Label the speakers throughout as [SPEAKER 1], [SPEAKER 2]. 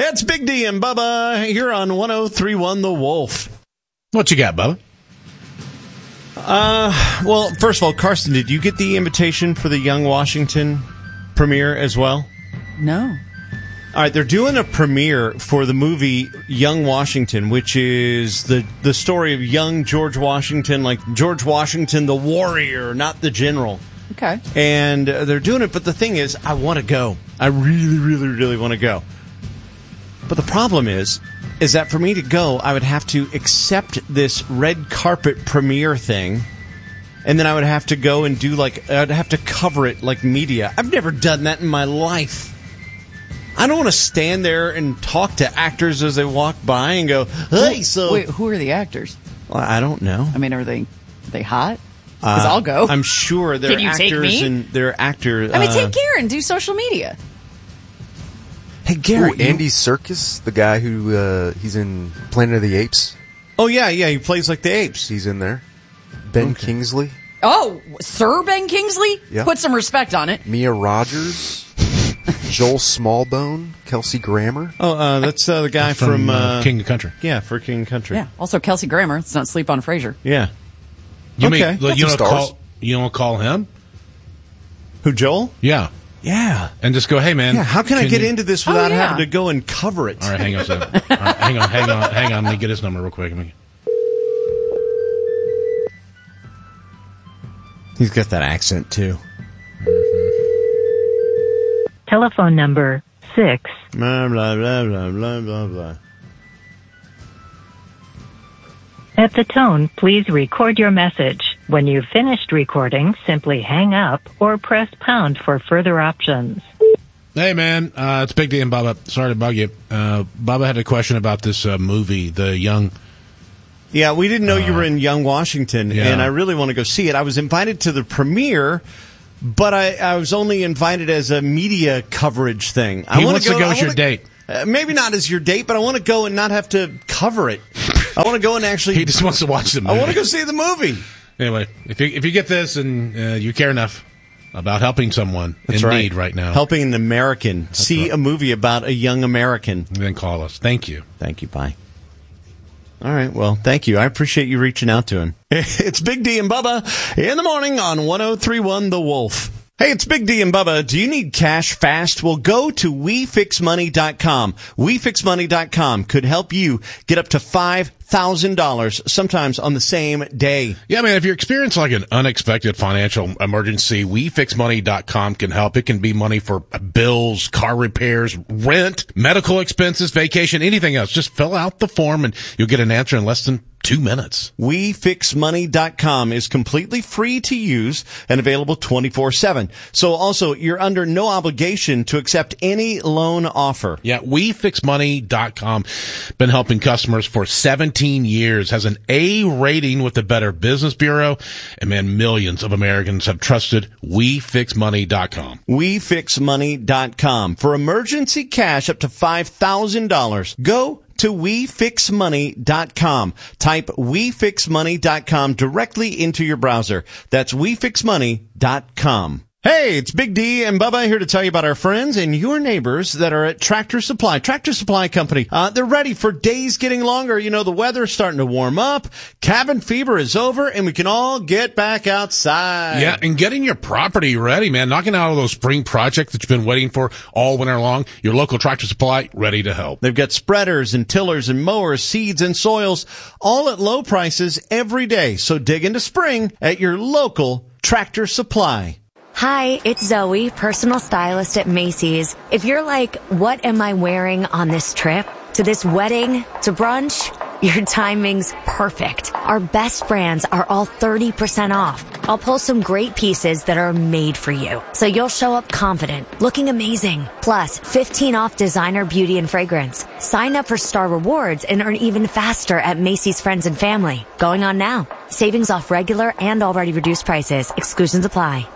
[SPEAKER 1] It's Big D and Bubba here on 103.1 The Wolf.
[SPEAKER 2] What you got, Bubba?
[SPEAKER 1] Well, first of all, Carson, did you get the invitation for the Young Washington premiere as well?
[SPEAKER 3] No.
[SPEAKER 1] All right, they're doing a premiere for the movie Young Washington, which is the story of young George Washington, like George Washington the warrior, not the general.
[SPEAKER 3] Okay.
[SPEAKER 1] And they're doing it, but the thing is, I want to go. I really, really, really want to go. But the problem is that for me to go, I would have to accept this red carpet premiere thing, and then I would have to go and do I'd have to cover it like media. I've never done that in my life. I don't want to stand there and talk to actors as they walk by and go, hey, so...
[SPEAKER 3] Wait, who are the actors?
[SPEAKER 1] Well, I don't know.
[SPEAKER 3] I mean, are they hot? Because I'll go.
[SPEAKER 1] I'm sure they're
[SPEAKER 3] Can you
[SPEAKER 1] actors.
[SPEAKER 3] Take me?
[SPEAKER 1] And they're actors.
[SPEAKER 3] I mean, take Garen, do social media.
[SPEAKER 1] Hey, Gary.
[SPEAKER 4] Andy Serkis, the guy who he's in Planet of the Apes.
[SPEAKER 1] Oh, yeah, he plays like the apes.
[SPEAKER 4] He's in there. Ben Kingsley.
[SPEAKER 3] Oh, Sir Ben Kingsley?
[SPEAKER 4] Yeah.
[SPEAKER 3] Put some respect on it.
[SPEAKER 4] Mia Rogers. Joel Smallbone. Kelsey Grammer.
[SPEAKER 1] Oh, that's the guy from
[SPEAKER 2] King of Country.
[SPEAKER 1] Yeah, for King of Country.
[SPEAKER 3] Yeah, also Kelsey Grammer. Let's not sleep on Frasier.
[SPEAKER 1] Yeah.
[SPEAKER 2] You
[SPEAKER 1] Okay.
[SPEAKER 2] don't call him?
[SPEAKER 1] Who, Joel?
[SPEAKER 2] Yeah.
[SPEAKER 1] Yeah.
[SPEAKER 2] And just go, hey, man.
[SPEAKER 1] Yeah, how can I get into this without having to go and cover it?
[SPEAKER 2] All right, hang on a second. All right, hang on. Let me get his number real quick.
[SPEAKER 1] He's got that accent, too.
[SPEAKER 5] Telephone number 6.
[SPEAKER 1] Blah, blah, blah, blah, blah, blah, blah.
[SPEAKER 5] At the tone, please record your message. When you've finished recording, simply hang up or press pound for further options.
[SPEAKER 2] Hey, man, it's Big D and Bubba. Sorry to bug you. Bubba had a question about this movie, The Young...
[SPEAKER 1] Yeah, we didn't know you were in Young Washington, and I really want to go see it. I was invited to the premiere, but I was only invited as a media coverage thing.
[SPEAKER 2] He wants to go as your date.
[SPEAKER 1] Maybe not as your date, but I want to go and not have to cover it. I want to go and actually...
[SPEAKER 2] He just wants to watch the movie.
[SPEAKER 1] I want to go see the movie.
[SPEAKER 2] Anyway, if you get this and you care enough about helping someone need right now.
[SPEAKER 1] Helping an American see a movie about a young American.
[SPEAKER 2] Then call us. Thank you.
[SPEAKER 1] Thank you. Bye. All right. Well, thank you. I appreciate you reaching out to him. It's Big D and Bubba in the morning on 103.1 The Wolf. Hey, it's Big D and Bubba. Do you need cash fast? Well, go to WeFixMoney.com. WeFixMoney.com could help you get up to $5,000 sometimes on the same day.
[SPEAKER 2] Yeah, man, if you're experiencing like an unexpected financial emergency, WeFixMoney.com can help. It can be money for bills, car repairs, rent, medical expenses, vacation, anything else. Just fill out the form and you'll get an answer in less than 2 minutes.
[SPEAKER 1] WeFixMoney.com is completely free to use and available 24/7. So also, you're under no obligation to accept any loan offer.
[SPEAKER 2] Yeah, WeFixMoney.com. Been helping customers for 17 years. Has an A rating with the Better Business Bureau. And man, millions of Americans have trusted WeFixMoney.com.
[SPEAKER 1] WeFixMoney.com. For emergency cash up to $5,000. Go to WeFixMoney.com. Type WeFixMoney.com directly into your browser. That's WeFixMoney.com. Hey, it's Big D and Bubba here to tell you about our friends and your neighbors that are at Tractor Supply. Tractor Supply Company. They're ready for days getting longer. You know, the weather's starting to warm up. Cabin fever is over and we can all get back outside.
[SPEAKER 2] Yeah, and getting your property ready, man. Knocking out all those spring projects that you've been waiting for all winter long. Your local Tractor Supply ready to help.
[SPEAKER 1] They've got spreaders and tillers and mowers, seeds and soils, all at low prices every day. So dig into spring at your local Tractor Supply.
[SPEAKER 6] Hi, it's Zoe, personal stylist at Macy's. If you're like, what am I wearing on this trip? To this wedding? To brunch? Your timing's perfect. Our best brands are all 30% off. I'll pull some great pieces that are made for you, so you'll show up confident, looking amazing. Plus, 15 off designer beauty and fragrance. Sign up for Star Rewards and earn even faster at Macy's Friends and Family. Going on now. Savings off regular and already reduced prices. Exclusions apply.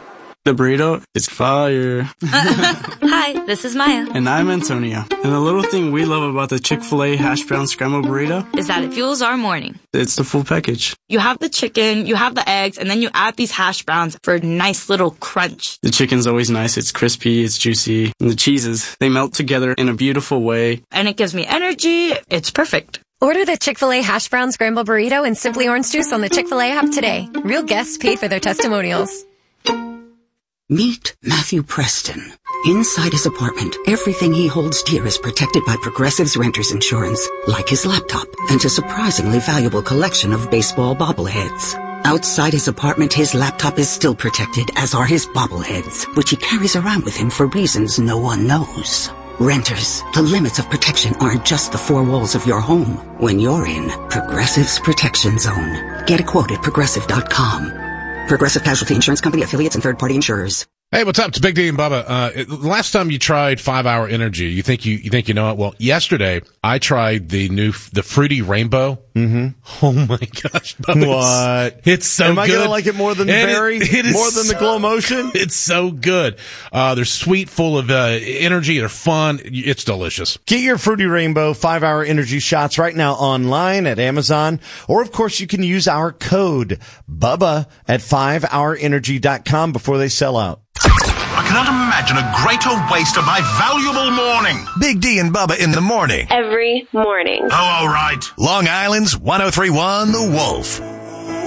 [SPEAKER 7] The burrito is fire.
[SPEAKER 6] Hi, this is Maya.
[SPEAKER 7] And I'm Antonio. And the little thing we love about the Chick-fil-A hash brown scrambled burrito
[SPEAKER 6] Is that it fuels our morning.
[SPEAKER 7] It's the full package.
[SPEAKER 8] You have the chicken, you have the eggs, and then you add these hash browns for a nice little crunch.
[SPEAKER 7] The chicken's always nice. It's crispy, it's juicy. And the cheeses, they melt together in a beautiful way.
[SPEAKER 8] And it gives me energy. It's perfect.
[SPEAKER 9] Order the Chick-fil-A hash brown scramble burrito and Simply Orange Juice on the Chick-fil-A app today. Real guests paid for their testimonials.
[SPEAKER 10] Meet Matthew Preston. Inside his apartment, everything he holds dear is protected by Progressive's renter's insurance, like his laptop and a surprisingly valuable collection of baseball bobbleheads. Outside his apartment, his laptop is still protected, as are his bobbleheads, which he carries around with him for reasons no one knows. Renters, the limits of protection aren't just the four walls of your home. When you're in Progressive's Protection Zone. Get a quote at Progressive.com. Progressive Casualty Insurance Company, affiliates, and third-party insurers.
[SPEAKER 2] Hey, what's up? It's Big D and Bubba. Last time you tried 5 Hour Energy, you think you know it? Well, yesterday I tried the Fruity Rainbow. Mm-hmm. Oh my gosh, Bubba,
[SPEAKER 1] what?
[SPEAKER 2] It's so
[SPEAKER 1] Am
[SPEAKER 2] good.
[SPEAKER 1] I gonna like it more than the berry? More than the Glow Motion?
[SPEAKER 2] It's so good. They're sweet, full of energy. They're fun. It's delicious.
[SPEAKER 1] Get your Fruity Rainbow 5 Hour Energy shots right now online at Amazon, or of course you can use our code BUBBA at 5hourenergy.com before they sell out.
[SPEAKER 11] I cannot imagine a greater waste of my valuable morning. Big D and Bubba in the morning.
[SPEAKER 12] Every morning.
[SPEAKER 11] Oh, all right. Long Island's 103.1 The Wolf.